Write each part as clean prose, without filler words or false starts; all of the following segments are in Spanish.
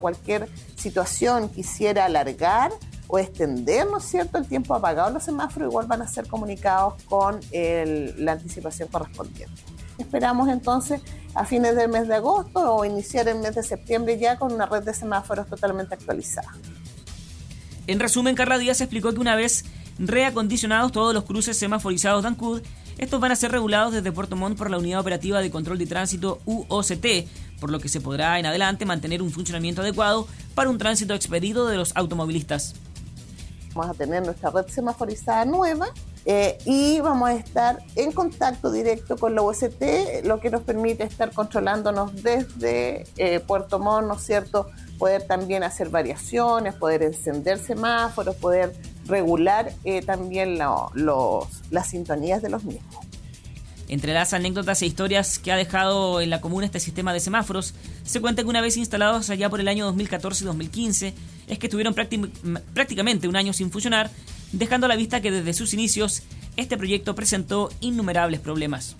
cualquier situación quisiera alargar o extender, ¿no es cierto?, el tiempo apagado en los semáforos, igual van a ser comunicados con la anticipación correspondiente. Esperamos entonces a fines del mes de agosto o iniciar el mes de septiembre ya con una red de semáforos totalmente actualizada. En resumen, Carla Díaz explicó que una vez reacondicionados todos los cruces semaforizados de Ancud, estos van a ser regulados desde Puerto Montt por la Unidad Operativa de Control de Tránsito UOCT, por lo que se podrá en adelante mantener un funcionamiento adecuado para un tránsito expedito de los automovilistas. Vamos a tener nuestra red semaforizada nueva y vamos a estar en contacto directo con la UOCT, lo que nos permite estar controlándonos desde Puerto Montt, ¿no es cierto?, poder también hacer variaciones, poder encender semáforos, poder regular también las sintonías de los mismos. Entre las anécdotas e historias que ha dejado en la comuna este sistema de semáforos, se cuenta que una vez instalados allá por el año 2014 y 2015, es que estuvieron prácticamente un año sin funcionar, dejando a la vista que desde sus inicios este proyecto presentó innumerables problemas.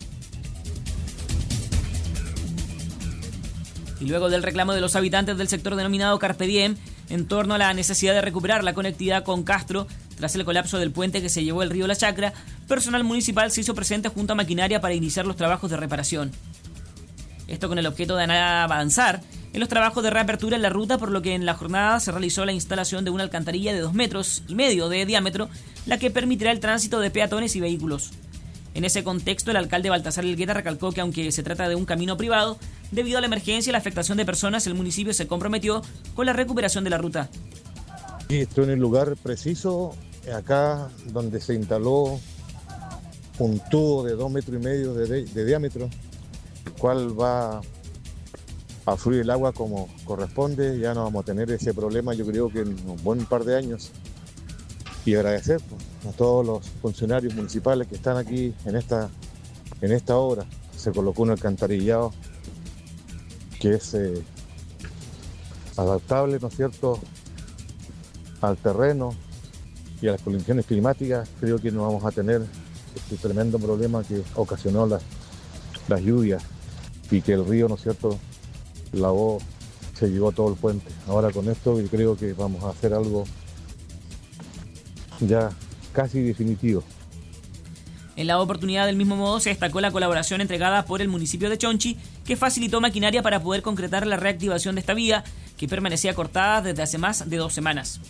Y luego del reclamo de los habitantes del sector denominado Carpe Diem en torno a la necesidad de recuperar la conectividad con Castro tras el colapso del puente que se llevó el río La Chacra, personal municipal se hizo presente junto a maquinaria para iniciar los trabajos de reparación. Esto con el objeto de avanzar en los trabajos de reapertura en la ruta, por lo que en la jornada se realizó la instalación de una alcantarilla de 2,5 metros de diámetro, la que permitirá el tránsito de peatones y vehículos. En ese contexto, el alcalde Baltasar Elgueta recalcó que aunque se trata de un camino privado, debido a la emergencia y la afectación de personas, el municipio se comprometió con la recuperación de la ruta. Sí, estoy en el lugar preciso, acá donde se instaló un tubo de 2,5 metros de diámetro, el cual va a fluir el agua como corresponde. Ya no vamos a tener ese problema, yo creo que en un buen par de años. Y agradecer a todos los funcionarios municipales que están aquí en esta obra. Se colocó un alcantarillado que es adaptable, ¿no es cierto?, al terreno y a las condiciones climáticas. Creo que no vamos a tener este tremendo problema que ocasionó las lluvias y que el río, ¿no es cierto?, lavó, se llevó todo el puente. Ahora con esto yo creo que vamos a hacer algo ya casi definitivo. En la oportunidad, del mismo modo, se destacó la colaboración entregada por el municipio de Chonchi, que facilitó maquinaria para poder concretar la reactivación de esta vía, que permanecía cortada desde hace más de 2 semanas.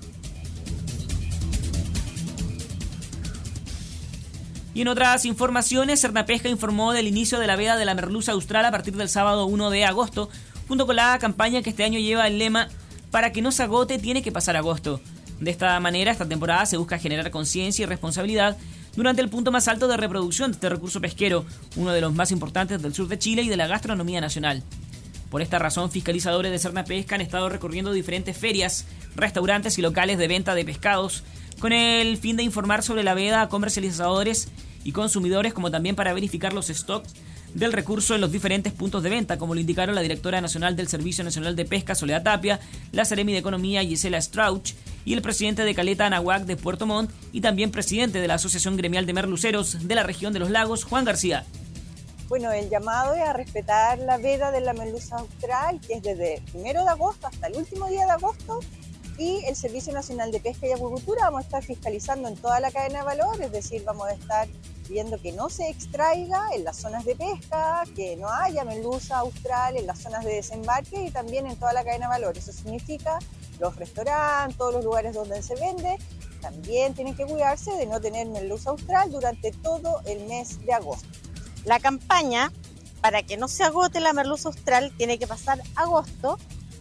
Y en otras informaciones, Cernapesca informó del inicio de la veda de la merluza austral a partir del sábado 1 de agosto, junto con la campaña que este año lleva el lema "Para que no se agote, tiene que pasar agosto". De esta manera, esta temporada se busca generar conciencia y responsabilidad durante el punto más alto de reproducción de este recurso pesquero, uno de los más importantes del sur de Chile y de la gastronomía nacional. Por esta razón, fiscalizadores de Cernapesca han estado recorriendo diferentes ferias, restaurantes y locales de venta de pescados, con el fin de informar sobre la veda a comercializadores y consumidores, como también para verificar los stocks del recurso en los diferentes puntos de venta, como lo indicaron la directora nacional del Servicio Nacional de Pesca, Soledad Tapia, la Seremi de Economía, Gisela Strauch, y el presidente de Caleta Anahuac de Puerto Montt, y también presidente de la Asociación Gremial de Merluceros de la región de los Lagos, Juan García. Bueno, el llamado es a respetar la veda de la merluza austral, que es desde el 1 de agosto hasta el último día de agosto, y el Servicio Nacional de Pesca y Acuicultura vamos a estar fiscalizando en toda la cadena de valor, es decir, vamos a estar viendo que no se extraiga en las zonas de pesca, que no haya merluza austral en las zonas de desembarque y también en toda la cadena de valor. Eso significa los restaurantes, todos los lugares donde se vende, también tienen que cuidarse de no tener merluza austral durante todo el mes de agosto. La campaña, para que no se agote la merluza austral, tiene que pasar agosto.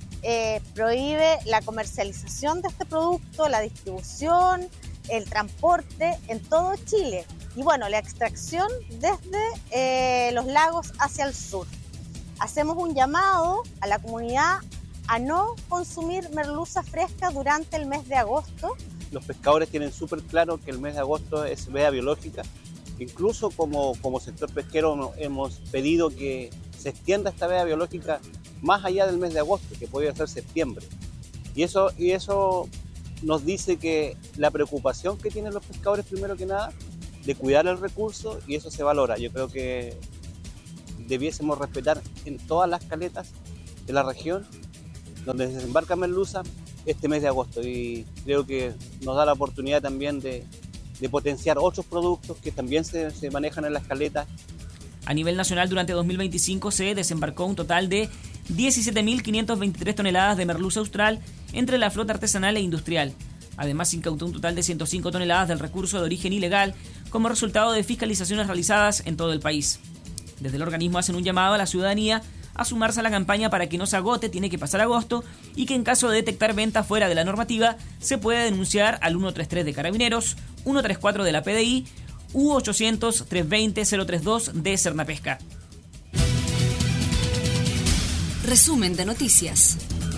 Prohíbe la comercialización de este producto, la distribución, el transporte en todo Chile. Y bueno, la extracción desde los lagos hacia el sur. Hacemos un llamado a la comunidad a no consumir merluza fresca durante el mes de agosto. Los pescadores tienen súper claro que el mes de agosto es veda biológica. Incluso como sector pesquero hemos pedido que se extienda esta veda biológica más allá del mes de agosto, que podría ser septiembre. Y eso nos dice que la preocupación que tienen los pescadores, primero que nada, de cuidar el recurso, y eso se valora. Yo creo que debiésemos respetar en todas las caletas de la región donde se desembarca merluza este mes de agosto, y creo que nos da la oportunidad también de potenciar otros productos que también se manejan en las caletas. A nivel nacional, durante 2025 se desembarcó un total de 17.523 toneladas de merluza austral entre la flota artesanal e industrial. Además, se incautó un total de 105 toneladas del recurso de origen ilegal como resultado de fiscalizaciones realizadas en todo el país. Desde el organismo hacen un llamado a la ciudadanía a sumarse a la campaña para que no se agote, tiene que pasar agosto, y que en caso de detectar ventas fuera de la normativa se puede denunciar al 133 de Carabineros, 134 de la PDI u 800-320-032 de Cernapesca. Resumen de noticias.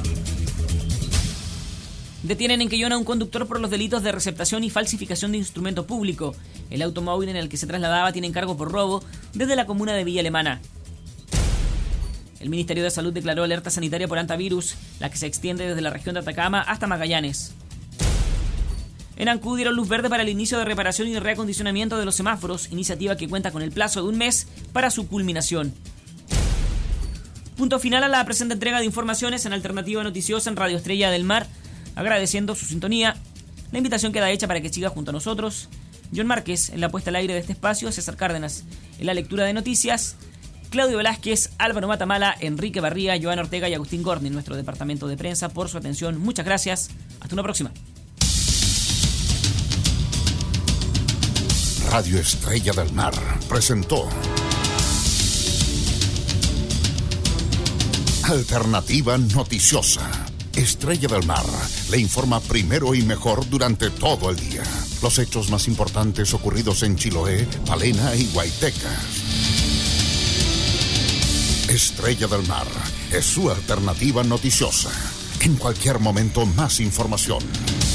Detienen en Quillón a un conductor por los delitos de receptación y falsificación de instrumento público. El automóvil en el que se trasladaba tiene encargo por robo desde la comuna de Villa Alemana. El Ministerio de Salud declaró alerta sanitaria por hantavirus, la que se extiende desde la región de Atacama hasta Magallanes. En Ancud dieron luz verde para el inicio de reparación y reacondicionamiento de los semáforos, iniciativa que cuenta con el plazo de un mes para su culminación. Punto final a la presente entrega de informaciones en Alternativa Noticiosa en Radio Estrella del Mar, agradeciendo su sintonía. La invitación queda hecha para que siga junto a nosotros. John Márquez en la puesta al aire de este espacio, César Cárdenas en la lectura de noticias, Claudio Velázquez, Álvaro Matamala, Enrique Barría, Joana Ortega y Agustín Gorni en nuestro departamento de prensa por su atención. Muchas gracias. Hasta una próxima. Radio Estrella del Mar presentó Alternativa Noticiosa. Estrella del Mar le informa primero y mejor durante todo el día. Los hechos más importantes ocurridos en Chiloé, Palena y Guaytecas. Estrella del Mar es su alternativa noticiosa. En cualquier momento, más información.